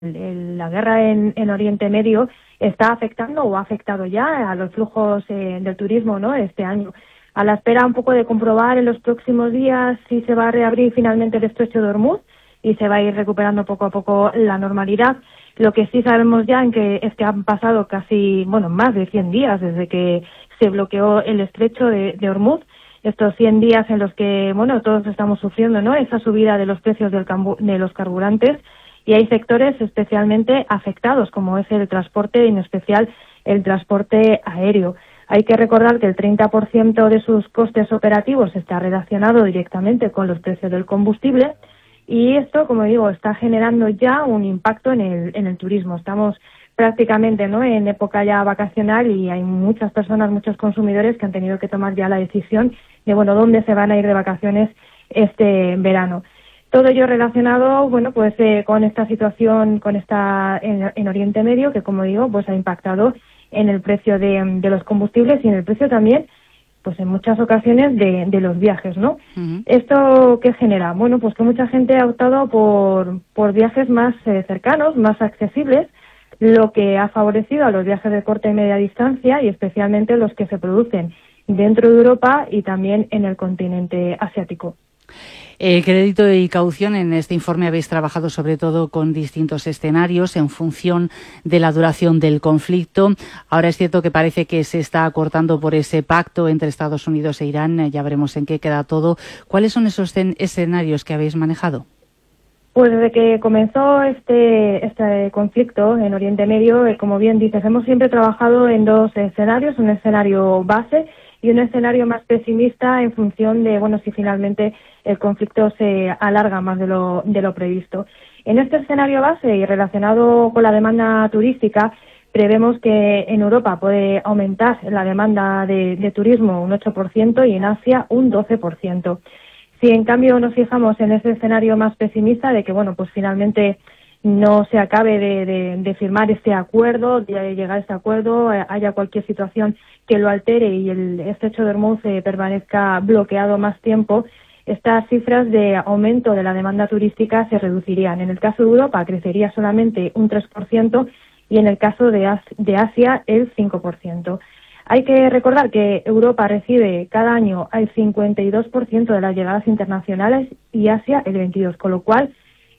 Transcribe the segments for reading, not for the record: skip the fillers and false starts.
la guerra en Oriente Medio está afectando o ha afectado ya a los flujos del turismo, ¿no?, este año. A la espera un poco de comprobar en los próximos días si se va a reabrir finalmente el estrecho de Hormuz y se va a ir recuperando poco a poco la normalidad. Lo que sí sabemos ya es que han pasado casi, más de 100 días desde que se bloqueó el estrecho de Hormuz. Estos 100 días en los que, todos estamos sufriendo, ¿no?, esa subida de los precios de los carburantes, y hay sectores especialmente afectados, como es el transporte, y en especial el transporte aéreo. Hay que recordar que el 30% de sus costes operativos está relacionado directamente con los precios del combustible, y esto, como digo, está generando ya un impacto en el turismo. Estamos prácticamente, ¿no?, en época ya vacacional, y hay muchas personas, muchos consumidores que han tenido que tomar ya la decisión de, dónde se van a ir de vacaciones este verano. Todo ello relacionado, con esta situación, en Oriente Medio, que, como digo, pues ha impactado en el precio de los combustibles y en el precio también, pues en muchas ocasiones de los viajes, ¿no? Uh-huh. ¿Esto qué genera? Pues que mucha gente ha optado por viajes más cercanos, más accesibles, lo que ha favorecido a los viajes de corta y media distancia, y especialmente los que se producen dentro de Europa y también en el continente asiático. Crédito y caución, en este informe habéis trabajado sobre todo con distintos escenarios en función de la duración del conflicto. Ahora es cierto que parece que se está acortando por ese pacto entre Estados Unidos e Irán. Ya veremos en qué queda todo. ¿Cuáles son esos escenarios que habéis manejado? Pues desde que comenzó este conflicto en Oriente Medio, como bien dices, hemos siempre trabajado en dos escenarios, un escenario base y un escenario más pesimista en función de, si finalmente el conflicto se alarga más de lo previsto. En este escenario base y relacionado con la demanda turística, prevemos que en Europa puede aumentar la demanda de turismo un 8% y en Asia un 12%. Si en cambio nos fijamos en ese escenario más pesimista de que, finalmente no se acabe de firmar este acuerdo, de llegar a este acuerdo, haya cualquier situación que lo altere y el estrecho de Hormuz permanezca bloqueado más tiempo, estas cifras de aumento de la demanda turística se reducirían. En el caso de Europa crecería solamente un 3% y en el caso de Asia el 5%. Hay que recordar que Europa recibe cada año el 52% de las llegadas internacionales y Asia el 22%, con lo cual,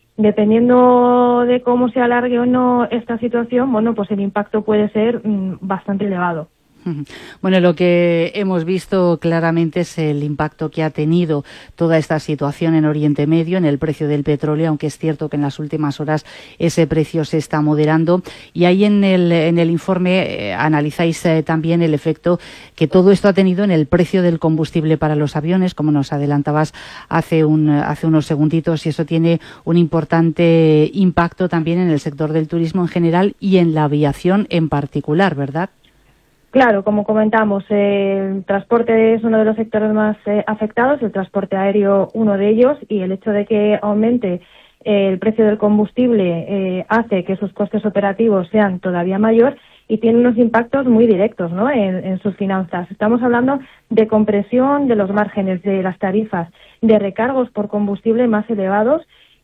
dependiendo de cómo se alargue o no esta situación, pues el impacto puede ser bastante elevado. Bueno, lo que hemos visto claramente es el impacto que ha tenido toda esta situación en Oriente Medio, en el precio del petróleo, aunque es cierto que en las últimas horas ese precio se está moderando. Y ahí en el informe analizáis también el efecto que todo esto ha tenido en el precio del combustible para los aviones, como nos adelantabas hace unos segunditos, y eso tiene un importante impacto también en el sector del turismo en general y en la aviación en particular, ¿verdad? Claro, como comentamos, el transporte es uno de los sectores más afectados, el transporte aéreo uno de ellos, y el hecho de que aumente el precio del combustible hace que sus costes operativos sean todavía mayor y tiene unos impactos muy directos, ¿no?, en sus finanzas. Estamos hablando de compresión de los márgenes de las tarifas, de recargos por combustible más elevados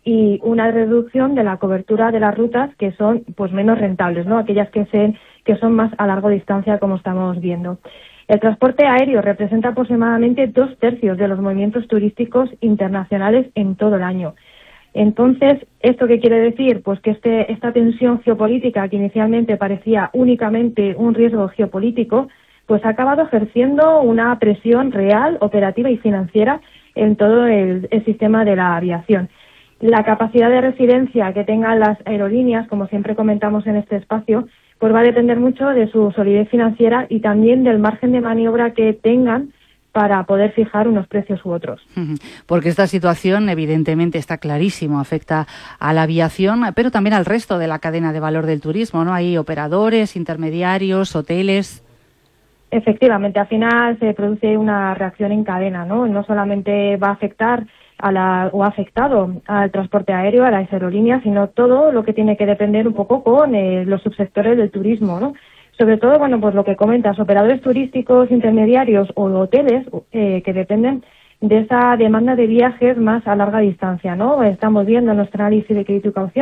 y una reducción de la cobertura de las rutas que son menos rentables, ¿no?, aquellas que son más a larga distancia, como estamos viendo. El transporte aéreo representa aproximadamente 2/3 de los movimientos turísticos internacionales en todo el año. Entonces, ¿esto qué quiere decir? Pues que esta tensión geopolítica, que inicialmente parecía únicamente un riesgo geopolítico, pues ha acabado ejerciendo una presión real, operativa y financiera en todo el sistema de la aviación. La capacidad de resiliencia que tengan las aerolíneas, como siempre comentamos en este espacio, pues va a depender mucho de su solidez financiera y también del margen de maniobra que tengan para poder fijar unos precios u otros. Porque esta situación, evidentemente, está clarísimo, afecta a la aviación, pero también al resto de la cadena de valor del turismo, ¿no? Hay operadores, intermediarios, hoteles. Efectivamente, al final se produce una reacción en cadena, ¿no? No solamente va a afectar ha afectado al transporte aéreo, a las aerolíneas, sino todo lo que tiene que depender un poco con los subsectores del turismo, ¿no? Sobre todo, pues lo que comentas, operadores turísticos, intermediarios o hoteles que dependen de esa demanda de viajes más a larga distancia, ¿no? Estamos viendo en nuestro análisis de crédito y caución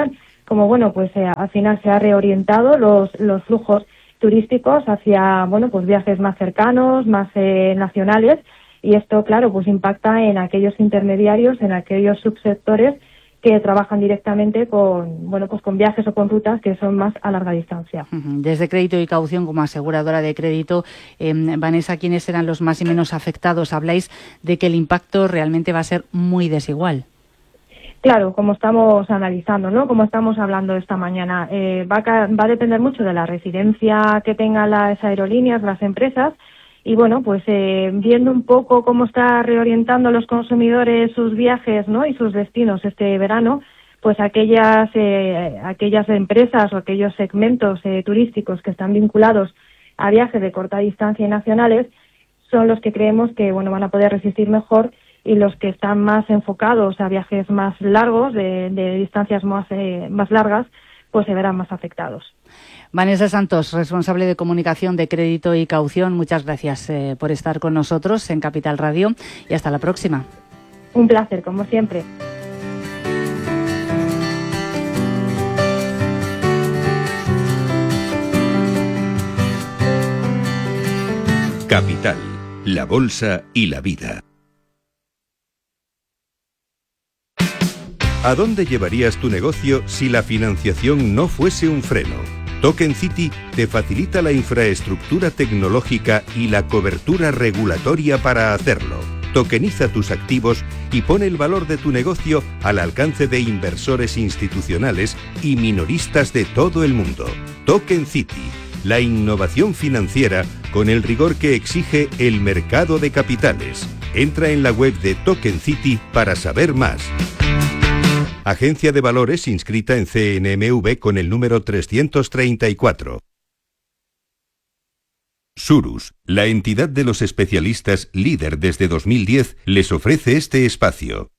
como bueno, pues al final se ha reorientado los flujos turísticos hacia, bueno, pues viajes más cercanos, más nacionales, y esto, claro, pues impacta en aquellos intermediarios, en aquellos subsectores que trabajan directamente con, bueno, pues con viajes o con rutas que son más a larga distancia. Desde Crédito y Caución, como aseguradora de crédito, Vanessa, ¿quiénes serán los más y menos afectados? Habláis de que el impacto realmente va a ser muy desigual. Claro, como estamos analizando, ¿no? Como estamos hablando esta mañana, va a depender mucho de la residencia que tengan las aerolíneas, las empresas, y bueno, pues viendo un poco cómo está reorientando los consumidores sus viajes, ¿no? Y sus destinos este verano, pues aquellas empresas o aquellos segmentos turísticos que están vinculados a viajes de corta distancia y nacionales son los que creemos que, bueno, van a poder resistir mejor, y los que están más enfocados a viajes más largos, de distancias más largas, pues se verán más afectados. Vanessa Santos, responsable de comunicación de Crédito y Caución, muchas gracias por estar con nosotros en Capital Radio y hasta la próxima. Un placer, como siempre. Capital, la bolsa y la vida. ¿A dónde llevarías tu negocio si la financiación no fuese un freno? Token City te facilita la infraestructura tecnológica y la cobertura regulatoria para hacerlo. Tokeniza tus activos y pone el valor de tu negocio al alcance de inversores institucionales y minoristas de todo el mundo. Token City, la innovación financiera con el rigor que exige el mercado de capitales. Entra en la web de Token City para saber más. Agencia de Valores inscrita en CNMV con el número 334. Surus, la entidad de los especialistas líder desde 2010, les ofrece este espacio.